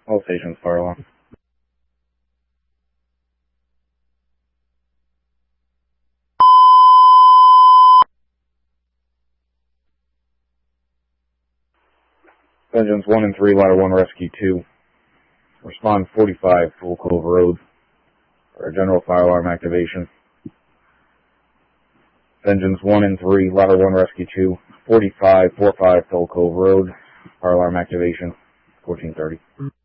All stations, fire alarm. Vengeance 1 and 3, Ladder 1, Rescue 2. Respond 45, Full Cove Road. For a general fire alarm activation. Vengeance 1 and 3, Ladder 1, Rescue 2. 45, 45, Full Cove Road. Fire alarm activation. 1430.